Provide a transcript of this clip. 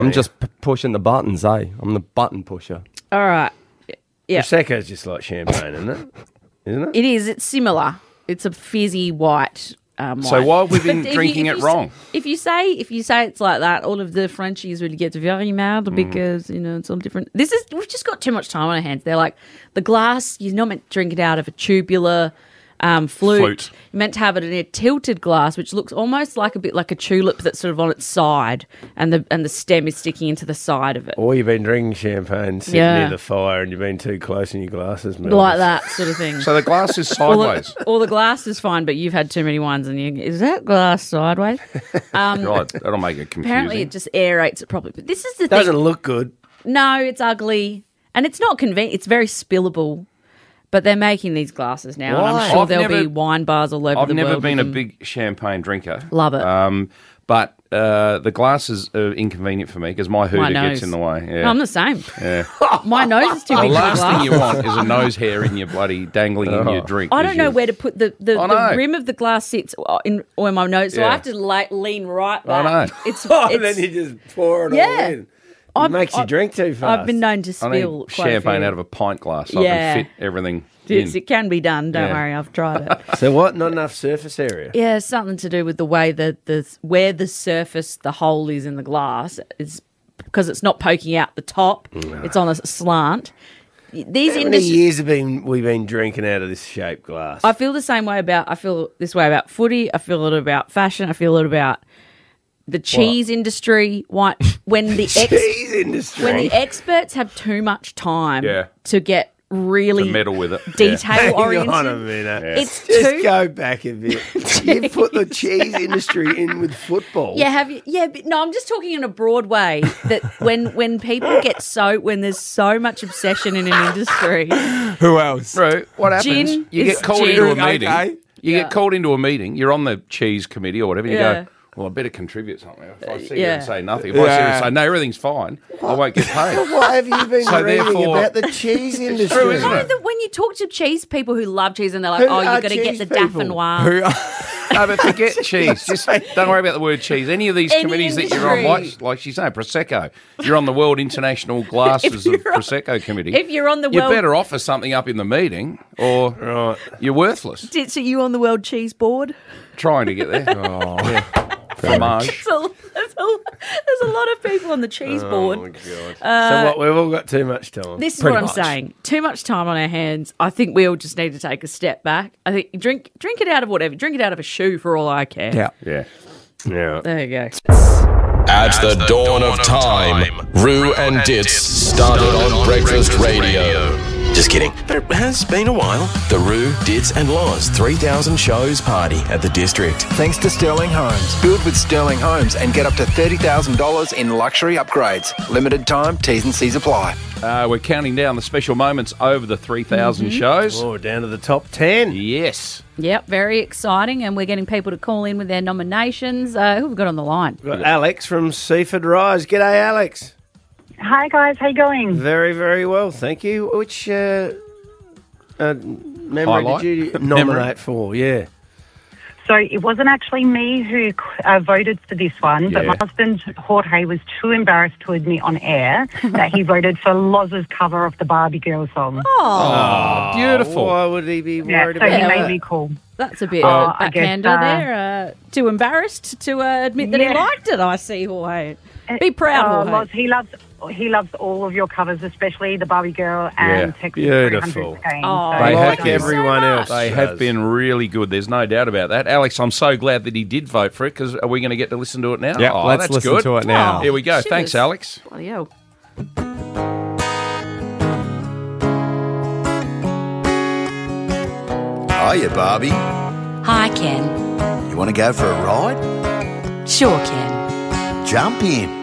I'm just pushing the buttons, eh? I'm the button pusher. All right. Yeah. Prosecco's just like champagne, isn't it? Isn't it? It is. It's similar. It's a fizzy white wine. So why have we been But drinking it wrong? If you say it's like that, all of the Frenchies really get very mad because it's all different. We've just got too much time on our hands. They're like the glass. You're not meant to drink it out of a tubular flute. You're meant to have it in a tilted glass, which looks almost like a bit like a tulip that's sort of on its side, and the stem is sticking into the side of it. Or you've been drinking champagne sitting near the fire and you've been too close in your glasses, Mel. Like that sort of thing. So the glass is sideways. Or the glass is fine, but you've had too many wines and is that glass sideways? Right, that'll make it confusing. Apparently it just aerates it properly. But this is the Doesn't thing. look good. No, it's ugly. And it's not convenient. It's very spillable. But they're making these glasses now, and I'm sure there'll be wine bars all over the world. I've never been a big champagne drinker. Love it. But the glasses are inconvenient for me because my hooter gets in the way. Yeah. I'm the same. Yeah. My nose is too The big for the last glass. thing you want is a nose hair in your bloody dangling in your drink. I don't know where to put the know. rim of the glass sits in my nose, so I have to lean right back. I know. It's And then you just pour it all in. It makes you drink too fast. I've been known to I need spill quite a champagne few. out of a pint glass so I can fit everything Yes, in. it can be done. Don't worry, I've tried it. So what? Not enough surface area? Yeah, something to do with the way that where the surface, the hole is in the glass, is because it's not poking out the top. It's on a slant. These How many years have we been drinking out of this shaped glass? I feel the same way I feel this way about footy. I feel it about fashion. I feel it about the cheese industry. When the cheese industry. When the experts have too much time to get really to meddle with it. Detail oriented. Hang on a minute. It's just go back a bit. You put the cheese industry in with football. Yeah, have you? Yeah, but no, I'm just talking in a broad way that when people get when there's so much obsession in an industry. Who else? Bro, what happens? Gin You is get called gin. into a meeting. Okay. You get called into a meeting. You're on the cheese committee or whatever. You Yeah. go, well, I better contribute something. If I see you yeah. and say nothing, if I see you and say, no, everything's fine, I won't get paid. What have you been So reading therefore- about the cheese industry? true, isn't No, it? that when you talk to cheese people who love cheese and they're like, Who oh, you've are got to get cheese the people? Dauphinoise. No, but forget cheese. Just don't worry about the word cheese. Any of these Any committees that you're on, industry. like she's saying, Prosecco. You're on the World International Glasses of Prosecco Committee. If you're on the You're world, better offer something up in the meeting, or you're worthless. So you on the world cheese board? Trying to get there. Fromage. There's a lot of people on the cheese board. Oh, my God. So what, we've all got too much time. This is Pretty what I'm much. saying. Too much time on our hands. I think we all just need to take a step back. I think drink it out of whatever. Drink it out of a shoe for all I care. Yeah. Yeah. Yeah. There you go. At the dawn of time, Roo and Dits started on Breakfast Radio. Just kidding. But it has been a while. The Roo, Dits and Loz 3000 shows party at the District. Thanks to Sterling Homes. Build with Sterling Homes and get up to $30,000 in luxury upgrades. Limited time, T's and C's apply. We're counting down the special moments over the 3,000 shows. Oh, down to the top 10. Yes. Yep, very exciting, and we're getting people to call in with their nominations. Who have we got on the line? We've got Alex from Seaford Rise. G'day, Alex. Hi guys, how you going? Very, very well, thank you. Which memory Highlight? did you nominate for? Yeah. So it wasn't actually me who voted for this one, but my husband Jorge was too embarrassed to admit on air that he voted for Loz's cover of the Barbie Girl song. Oh, beautiful. Why would he be worried so about he that? made me call. That's a bit I guess, backhander there. Too embarrassed to admit that he Yeah. liked it. I see, Jorge. Be proud, Jorge. Loz, he loves all of your covers, especially the Barbie Girl and Texas beautiful. 300 again. Oh, They Like like everyone else. They does. have been really good. There's no doubt about that. Alex, I'm so glad that he did vote for it because are we going to get to listen to it now? Yeah, oh, let's that's listen good. to it now. Here we go. Shivers. Thanks, Alex. Bloody hell. Hiya, Barbie. Hi, Ken. You want to go for a ride? Sure, Ken. Jump in.